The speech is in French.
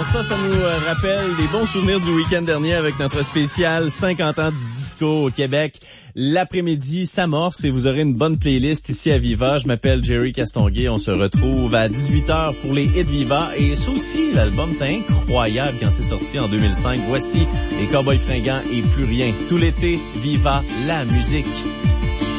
Ça nous rappelle des bons souvenirs du week-end dernier avec notre spécial 50 ans du disco au Québec. L'après-midi s'amorce et vous aurez une bonne playlist ici à Viva. Je m'appelle Jerry Castonguay. On se retrouve à 18h pour les hits Viva. Et ça aussi, l'album était incroyable quand c'est sorti en 2005. Voici les Cowboys Fringants et plus rien. Tout l'été, Viva la musique.